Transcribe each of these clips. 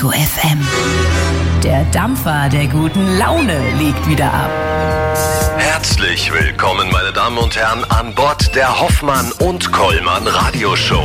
Ego FM. Der Dampfer der guten Laune legt wieder ab. Herzlich willkommen, meine Damen und Herren, an Bord der Hoffmann und Kollmann Radioshow.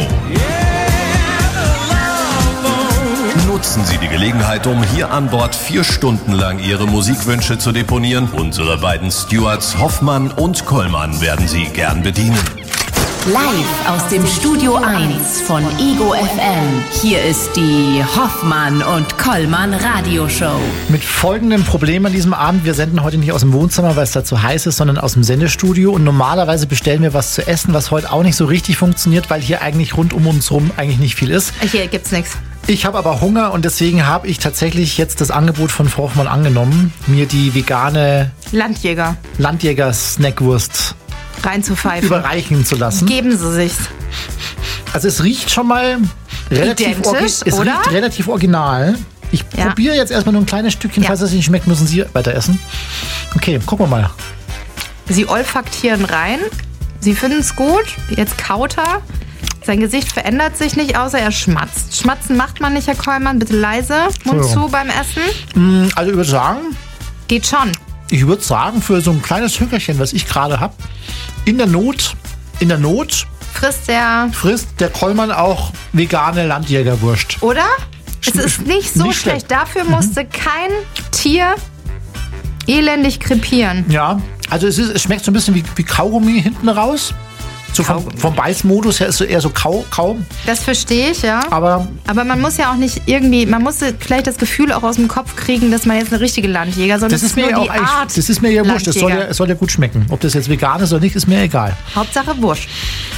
Nutzen Sie die Gelegenheit, um hier an Bord 4 Stunden lang Ihre Musikwünsche zu deponieren. Unsere beiden Stewards Hoffmann und Kollmann werden Sie gern bedienen. Live aus dem Studio 1 von Ego FM. Hier ist die Hoffmann und Kollmann Radioshow. Mit folgendem Problem an diesem Abend. Wir senden heute nicht aus dem Wohnzimmer, weil es da zu heiß ist, sondern aus dem Sendestudio. Und normalerweise bestellen wir was zu essen, was heute auch nicht so richtig funktioniert, weil hier eigentlich rund um uns rum eigentlich nicht viel ist. Hier gibt's nichts. Ich habe aber Hunger und deswegen habe ich tatsächlich jetzt das Angebot von Frau Hoffmann angenommen, mir die vegane Landjäger-Snackwurst reinzupfeifen, überreichen zu lassen. Geben Sie sich's. Also es riecht schon mal relativ riecht relativ original. Ich probiere jetzt erstmal nur ein kleines Stückchen, falls es nicht schmeckt, müssen Sie weiter essen. Okay, gucken wir mal. Sie olfaktieren rein, Sie finden es gut, jetzt kaut er. Sein Gesicht verändert sich nicht, außer er schmatzt. Schmatzen macht man nicht, Herr Kollmann, bitte leise, Mund zu beim Essen. Also ich würde sagen... Geht schon. Ich würde sagen, für so ein kleines Hüngerchen, was ich gerade habe, in der Not frisst der Kollmann auch vegane Landjägerwurst. Oder? Es ist nicht so schlecht. Dafür musste kein Tier elendig krepieren. Ja, also es schmeckt so ein bisschen wie Kaugummi hinten raus. So vom Beißmodus her ist es eher so Kaum. Das verstehe ich, ja. Aber man muss ja auch nicht irgendwie, man muss vielleicht das Gefühl auch aus dem Kopf kriegen, dass man jetzt eine richtige Landjäger, sondern das ist mir nur auch die Art. Das ist mir ja wurscht. Es soll ja gut schmecken. Ob das jetzt vegan ist oder nicht, ist mir egal. Hauptsache Wurst.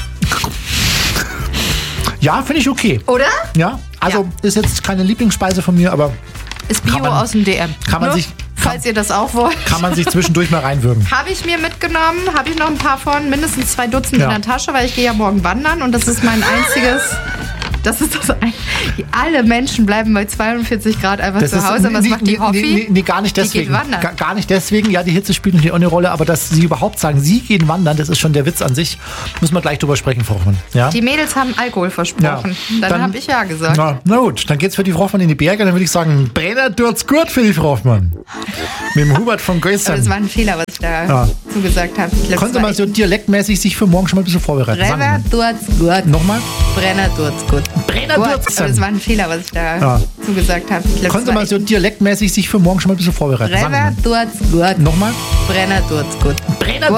Ja, finde ich okay. Oder? Ja, also ist jetzt keine Lieblingsspeise von mir, aber ist Bio aus dem DM. Falls ihr das auch wollt. Kann man sich zwischendurch mal reinwürgen. Habe ich mir mitgenommen, habe ich noch ein paar von, mindestens 2 Dutzend in der Tasche, weil ich gehe ja morgen wandern und das ist mein einziges... Alle Menschen bleiben bei 42 Grad einfach zu Hause. Was macht die Hoffi? Nee, gar nicht deswegen. Die geht wandern. Gar nicht deswegen. Ja, die Hitze spielt natürlich auch eine Rolle, aber dass sie überhaupt sagen, sie gehen wandern, das ist schon der Witz an sich. Müssen wir gleich drüber sprechen, Frau Hoffmann. Ja? Die Mädels haben Alkohol versprochen. Ja. Dann habe ich ja gesagt. Na gut, dann geht's für die Frau Hoffmann in die Berge. Dann würde ich sagen, Brenner tut's gut für die Frau Hoffmann. Mit dem Hubert von Göstern. Aber das war ein Fehler, was ich da zugesagt habe. Können Sie mal so dialektmäßig sich für morgen schon mal ein bisschen vorbereiten? Brenner tut's gut. Nochmal? Brenner tut's gut. Brenner tut's gut. Aber das war ein Fehler, was ich da zugesagt habe. Können Sie mal so dialektmäßig sich für morgen schon mal ein bisschen vorbereiten? Brenner tut's gut. Nochmal? Brenner tut's gut. Brenner